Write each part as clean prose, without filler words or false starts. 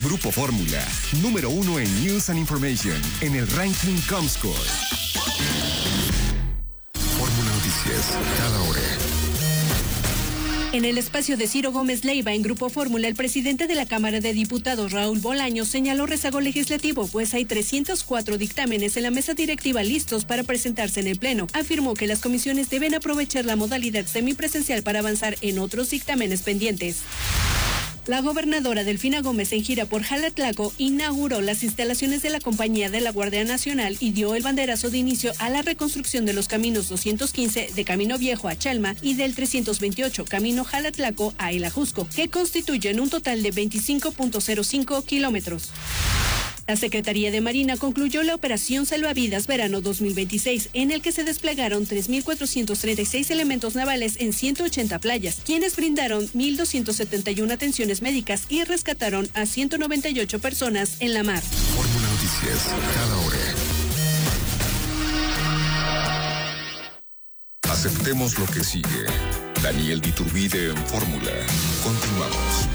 Grupo Fórmula, número 1 en News and Information, en el ranking Comscore. Fórmula Noticias, cada hora. En el espacio de Ciro Gómez Leiva, en Grupo Fórmula, el presidente de la Cámara de Diputados, Raúl Bolaños, señaló rezago legislativo, pues hay 304 dictámenes en la mesa directiva listos para presentarse en el Pleno. Afirmó que las comisiones deben aprovechar la modalidad semipresencial para avanzar en otros dictámenes pendientes. La gobernadora Delfina Gómez, en gira por Jalatlaco, inauguró las instalaciones de la Compañía de la Guardia Nacional y dio el banderazo de inicio a la reconstrucción de los caminos 215 de Camino Viejo a Chalma y del 328 Camino Jalatlaco a El Ajusco, que constituyen un total de 25.05 kilómetros. La Secretaría de Marina concluyó la Operación Salvavidas Verano 2026, en el que se desplegaron 3.436 elementos navales en 180 playas, quienes brindaron 1.271 atenciones médicas y rescataron a 198 personas en la mar. Fórmula Noticias, cada hora. Aceptemos lo que sigue. Daniel Iturbide en Fórmula. Continuamos.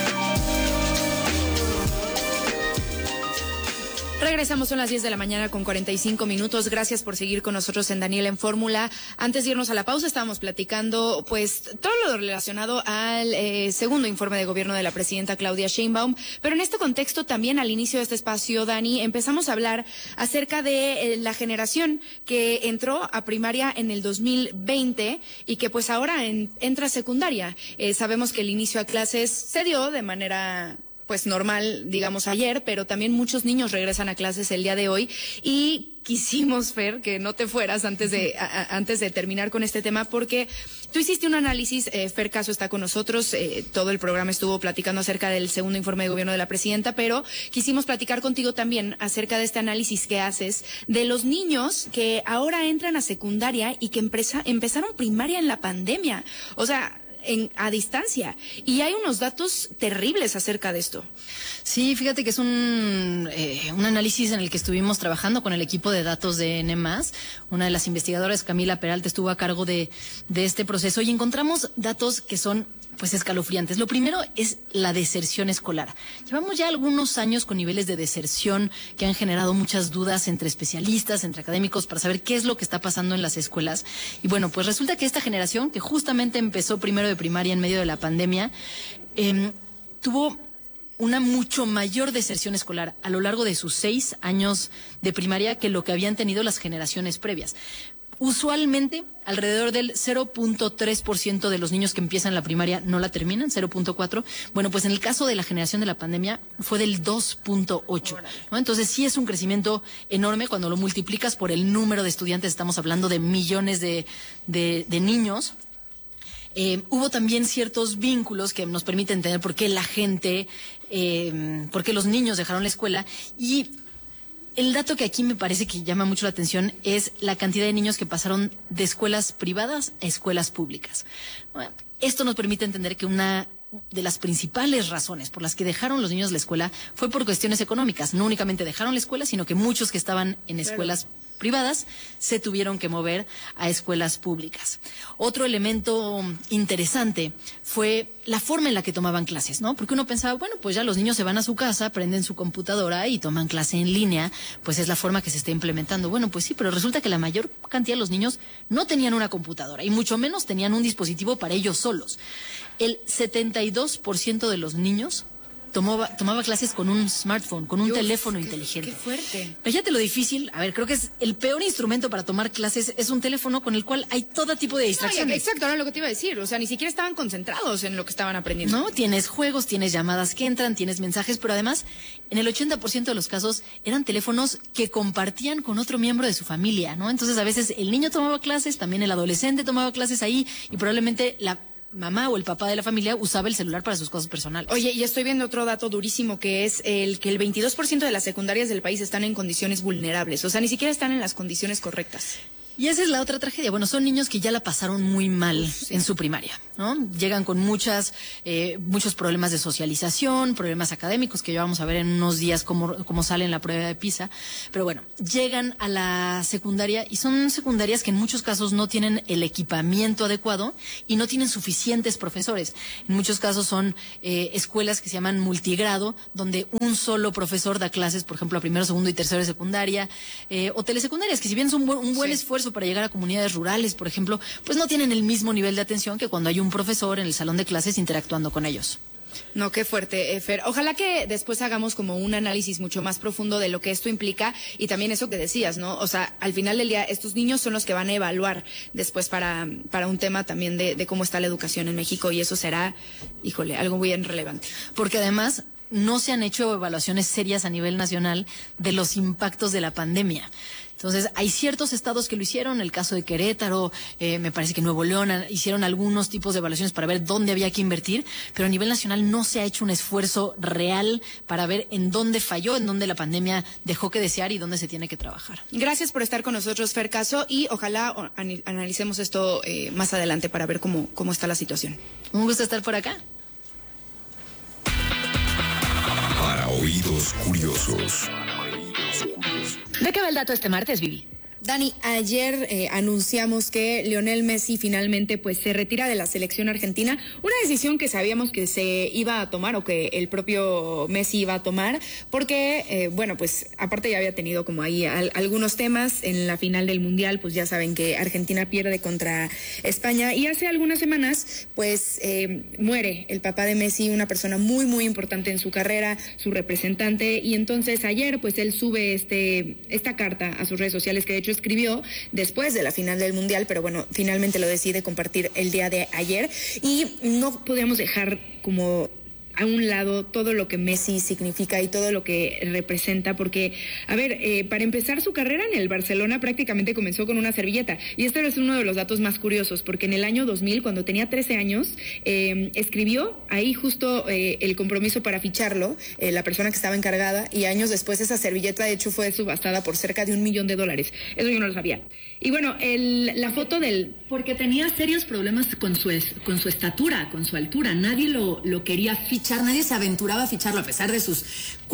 Regresamos, son las 10 de la mañana con 45 minutos. Gracias por seguir con nosotros en Daniel en Fórmula. Antes de irnos a la pausa, estábamos platicando pues todo lo relacionado al segundo informe de gobierno de la presidenta Claudia Sheinbaum. Pero en este contexto, también al inicio de este espacio, Dani, empezamos a hablar acerca de la generación que entró a primaria en el 2020 y que pues ahora entra a secundaria. Sabemos que el inicio a clases se dio de manera pues normal, digamos ayer, pero también muchos niños regresan a clases el día de hoy y quisimos, Fer, que no te fueras antes de terminar con este tema, porque tú hiciste un análisis, Fer Caso está con nosotros, todo el programa estuvo platicando acerca del segundo informe de gobierno de la presidenta, pero quisimos platicar contigo también acerca de este análisis que haces de los niños que ahora entran a secundaria y que empezaron primaria en la pandemia, o sea, a distancia, y hay unos datos terribles acerca de esto. Sí, fíjate que es un análisis en el que estuvimos trabajando con el equipo de datos de N+. Una de las investigadoras, Camila Peralta, estuvo a cargo de este proceso y encontramos datos que son pues escalofriantes. Lo primero es la deserción escolar. Llevamos ya algunos años con niveles de deserción que han generado muchas dudas entre especialistas, entre académicos, para saber qué es lo que está pasando en las escuelas. Y bueno, pues resulta que esta generación, que justamente empezó primero de primaria en medio de la pandemia, tuvo una mucho mayor deserción escolar a lo largo de sus 6 años de primaria que lo que habían tenido las generaciones previas. Usualmente, alrededor del 0.3% de los niños que empiezan la primaria no la terminan, 0.4%. Bueno, pues en el caso de la generación de la pandemia fue del 2.8%, ¿no? Entonces sí es un crecimiento enorme. Cuando lo multiplicas por el número de estudiantes, estamos hablando de millones de niños. Hubo también ciertos vínculos que nos permiten entender por qué la gente, por qué los niños dejaron la escuela. Y el dato que aquí me parece que llama mucho la atención es la cantidad de niños que pasaron de escuelas privadas a escuelas públicas. Bueno, esto nos permite entender que una de las principales razones por las que dejaron los niños la escuela fue por cuestiones económicas. No únicamente dejaron la escuela, sino que muchos que estaban en escuelas privadas se tuvieron que mover a escuelas públicas. Otro elemento interesante fue la forma en la que tomaban clases, ¿no? Porque uno pensaba, bueno, pues ya los niños se van a su casa, prenden su computadora y toman clase en línea, pues es la forma que se está implementando. Bueno, pues sí, pero resulta que la mayor cantidad de los niños no tenían una computadora y mucho menos tenían un dispositivo para ellos solos. El 72% de los niños tomaba clases con un smartphone, con un teléfono inteligente. ¡Qué fuerte! Fíjate lo difícil, a ver, creo que es el peor instrumento para tomar clases, es un teléfono con el cual hay todo tipo de distracciones. No, exacto, era lo que te iba a decir, o sea, ni siquiera estaban concentrados en lo que estaban aprendiendo. No, tienes juegos, tienes llamadas que entran, tienes mensajes, pero además, en el 80% de los casos, eran teléfonos que compartían con otro miembro de su familia, ¿no? Entonces, a veces el niño tomaba clases, también el adolescente tomaba clases ahí, y probablemente la mamá o el papá de la familia usaba el celular para sus cosas personales. Oye, y estoy viendo otro dato durísimo, que es el 22% de las secundarias del país están en condiciones vulnerables, o sea, ni siquiera están en las condiciones correctas. Y esa es la otra tragedia. Bueno, son niños que ya la pasaron muy mal en su primaria, ¿no? Llegan con muchos problemas de socialización, problemas académicos, que ya vamos a ver en unos días cómo sale en la prueba de PISA. Pero bueno, llegan a la secundaria y son secundarias que en muchos casos no tienen el equipamiento adecuado y no tienen suficientes profesores. En muchos casos son escuelas que se llaman multigrado, donde un solo profesor da clases, por ejemplo, a primero, segundo y tercero de secundaria, o telesecundarias, que si bien es un buen esfuerzo para llegar a comunidades rurales, por ejemplo, pues no tienen el mismo nivel de atención que cuando hay un profesor en el salón de clases interactuando con ellos. No, qué fuerte, Fer. Ojalá que después hagamos como un análisis mucho más profundo de lo que esto implica y también eso que decías, ¿no? O sea, al final del día, estos niños son los que van a evaluar después para un tema también de cómo está la educación en México y eso será, híjole, algo bien relevante. Porque además no se han hecho evaluaciones serias a nivel nacional de los impactos de la pandemia. Entonces, hay ciertos estados que lo hicieron, el caso de Querétaro, me parece que Nuevo León hicieron algunos tipos de evaluaciones para ver dónde había que invertir, pero a nivel nacional no se ha hecho un esfuerzo real para ver en dónde falló, en dónde la pandemia dejó que desear y dónde se tiene que trabajar. Gracias por estar con nosotros, Fer Caso, y ojalá analicemos esto más adelante para ver cómo está la situación. Un gusto estar por acá. Para oídos curiosos. ¿De qué va el dato este martes, Vivi? Dani, ayer anunciamos que Lionel Messi finalmente pues se retira de la selección argentina, una decisión que sabíamos que se iba a tomar o que el propio Messi iba a tomar, porque bueno, pues aparte ya había tenido como ahí algunos temas en la final del Mundial, pues ya saben que Argentina pierde contra España y hace algunas semanas pues muere el papá de Messi, una persona muy muy importante en su carrera, su representante, y entonces ayer pues él sube esta carta a sus redes sociales que de hecho escribió después de la final del Mundial, pero bueno, finalmente lo decide compartir el día de ayer y no podíamos dejar como a un lado todo lo que Messi significa y todo lo que representa, porque, a ver, para empezar su carrera en el Barcelona prácticamente comenzó con una servilleta, y este es uno de los datos más curiosos, porque en el año 2000, cuando tenía 13 años, escribió ahí justo el compromiso para ficharlo, la persona que estaba encargada, y años después esa servilleta de hecho fue subastada por cerca de $1 millón. Eso yo no lo sabía. Y bueno, la foto del... Porque tenía serios problemas con su estatura, con su altura. Nadie lo quería fichar, nadie se aventuraba a ficharlo a pesar de sus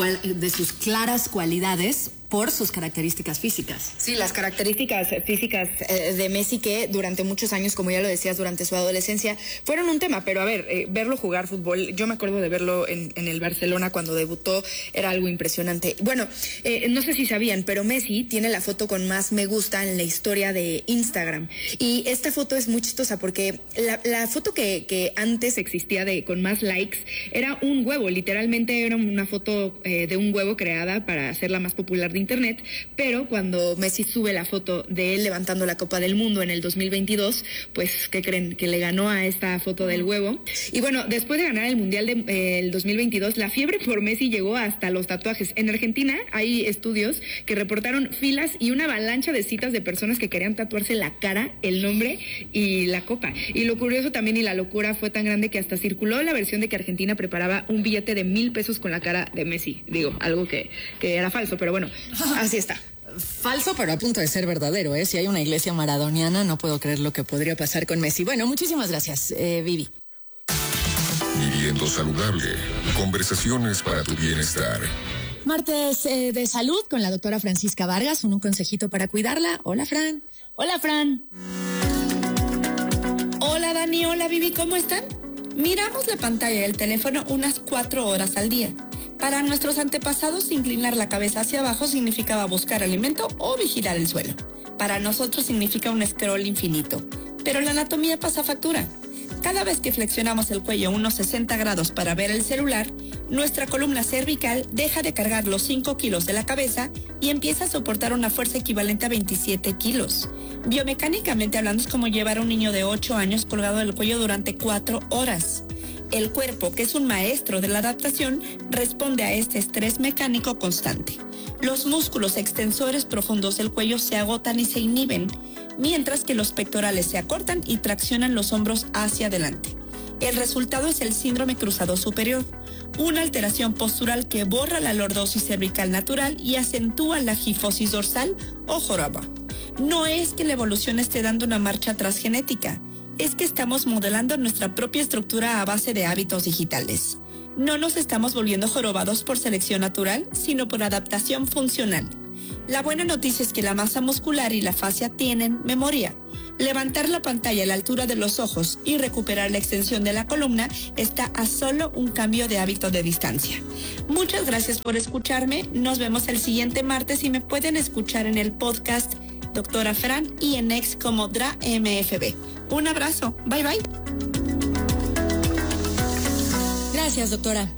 claras cualidades por sus características físicas. Sí, las características físicas de Messi que durante muchos años, como ya lo decías, durante su adolescencia, fueron un tema. Pero a ver, verlo jugar fútbol, yo me acuerdo de verlo en el Barcelona cuando debutó, era algo impresionante. Bueno, no sé si sabían, pero Messi tiene la foto con más me gusta en la historia de Instagram. Y esta foto es muy chistosa porque la foto que antes existía con más likes era un huevo, literalmente era una foto de un huevo creada para hacerla más popular de internet, pero cuando Messi sube la foto de él levantando la Copa del Mundo en el 2022, pues, ¿qué creen? Que le ganó a esta foto del huevo. Y bueno, después de ganar el Mundial del 2022, la fiebre por Messi llegó hasta los tatuajes. En Argentina hay estudios que reportaron filas y una avalancha de citas de personas que querían tatuarse la cara, el nombre y la copa. Y lo curioso también y la locura fue tan grande que hasta circuló la versión de que Argentina preparaba un billete de $1,000 con la cara de Messi. Digo, algo que era falso, pero bueno, así está. Falso, pero a punto de ser verdadero, ¿eh? Si hay una iglesia maradoniana, no puedo creer lo que podría pasar con Messi. Bueno, muchísimas gracias, Vivi. Viviendo saludable. Conversaciones para tu bienestar. Martes de salud con la doctora Francisca Vargas, un consejito para cuidarla. Hola, Fran. Hola, Fran. Hola, Dani. Hola, Vivi. ¿Cómo están? Miramos la pantalla del teléfono unas 4 horas al día. Para nuestros antepasados, inclinar la cabeza hacia abajo significaba buscar alimento o vigilar el suelo. Para nosotros significa un scroll infinito. Pero la anatomía pasa factura. Cada vez que flexionamos el cuello unos 60 grados para ver el celular, nuestra columna cervical deja de cargar los 5 kilos de la cabeza y empieza a soportar una fuerza equivalente a 27 kilos. Biomecánicamente hablando, es como llevar a un niño de 8 años colgado del cuello durante 4 horas. El cuerpo, que es un maestro de la adaptación, responde a este estrés mecánico constante. Los músculos extensores profundos del cuello se agotan y se inhiben, mientras que los pectorales se acortan y traccionan los hombros hacia adelante. El resultado es el síndrome cruzado superior, una alteración postural que borra la lordosis cervical natural y acentúa la gifosis dorsal o joroba. No es que la evolución esté dando una marcha atrás genética, es que estamos modelando nuestra propia estructura a base de hábitos digitales. No nos estamos volviendo jorobados por selección natural, sino por adaptación funcional. La buena noticia es que la masa muscular y la fascia tienen memoria. Levantar la pantalla a la altura de los ojos y recuperar la extensión de la columna está a solo un cambio de hábito de distancia. Muchas gracias por escucharme. Nos vemos el siguiente martes y me pueden escuchar en el podcast Doctora Fran y en X como DraMFB. Un abrazo. Bye bye. Gracias, doctora.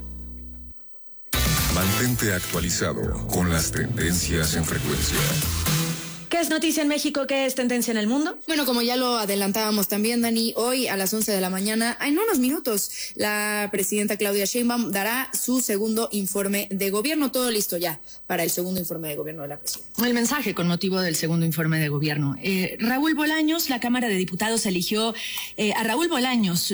Mantente actualizado con las tendencias en frecuencia. ¿Qué es noticia en México? ¿Qué es tendencia en el mundo? Bueno, como ya lo adelantábamos también, Dani, hoy a las 11 de la mañana, en unos minutos, la presidenta Claudia Sheinbaum dará su segundo informe de gobierno. Todo listo ya para el segundo informe de gobierno de la presidenta. El mensaje con motivo del segundo informe de gobierno. Raúl Bolaños, la Cámara de Diputados eligió a Raúl Bolaños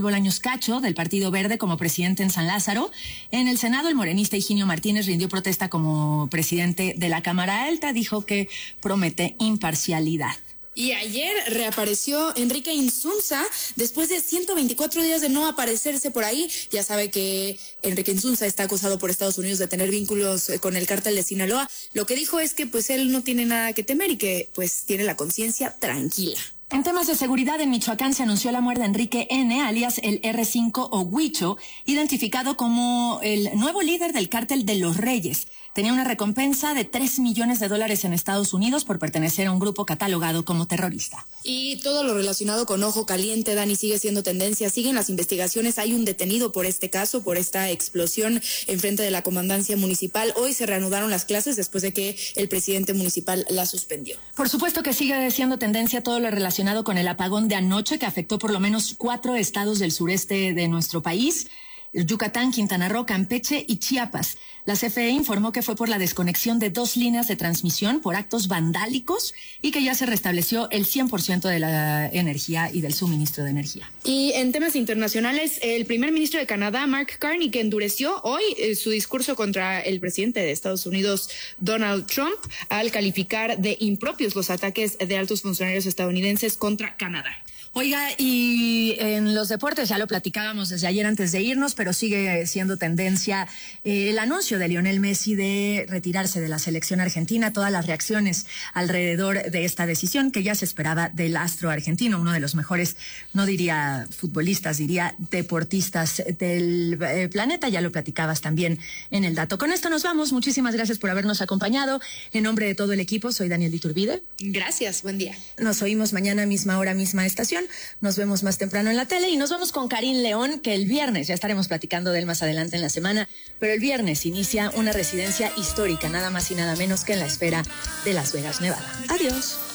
Cacho, del Partido Verde, como presidente en San Lázaro. En el Senado, el morenista Higinio Martínez rindió protesta como presidente de la Cámara Alta. Dijo que promete imparcialidad. Y ayer reapareció Enrique Insunza después de 124 días de no aparecerse por ahí. Ya sabe que Enrique Insunza está acusado por Estados Unidos de tener vínculos con el cártel de Sinaloa. Lo que dijo es que pues él no tiene nada que temer y que pues tiene la conciencia tranquila. En temas de seguridad, en Michoacán se anunció la muerte de Enrique N., alias el R5 o Huicho, identificado como el nuevo líder del cártel de Los Reyes. Tenía una recompensa de $3 millones en Estados Unidos por pertenecer a un grupo catalogado como terrorista. Y todo lo relacionado con Ojo Caliente, Dani, sigue siendo tendencia. Siguen las investigaciones. Hay un detenido por este caso, por esta explosión enfrente de la comandancia municipal. Hoy se reanudaron las clases después de que el presidente municipal las suspendió. Por supuesto que sigue siendo tendencia todo lo relacionado con el apagón de anoche que afectó por lo menos 4 estados del sureste de nuestro país: Yucatán, Quintana Roo, Campeche y Chiapas. La CFE informó que fue por la desconexión de 2 líneas de transmisión por actos vandálicos y que ya se restableció el 100% de la energía y del suministro de energía. Y en temas internacionales, el primer ministro de Canadá, Mark Carney, que endureció hoy su discurso contra el presidente de Estados Unidos, Donald Trump, al calificar de impropios los ataques de altos funcionarios estadounidenses contra Canadá. Oiga, y en los deportes ya lo platicábamos desde ayer antes de irnos, pero sigue siendo tendencia el anuncio de Lionel Messi de retirarse de la selección argentina, todas las reacciones alrededor de esta decisión que ya se esperaba del astro argentino, uno de los mejores, no diría futbolistas, diría deportistas del planeta. Ya lo platicabas también en el dato. Con esto nos vamos. Muchísimas gracias por habernos acompañado. En nombre de todo el equipo, soy Daniel Iturbide. Gracias, buen día. Nos oímos mañana, misma hora, misma estación. Nos vemos más temprano en la tele y nos vamos con Karim León, que el viernes, ya estaremos platicando de él más adelante en la semana, pero el viernes inicia una residencia histórica, nada más y nada menos que en la esfera de Las Vegas, Nevada. Adiós.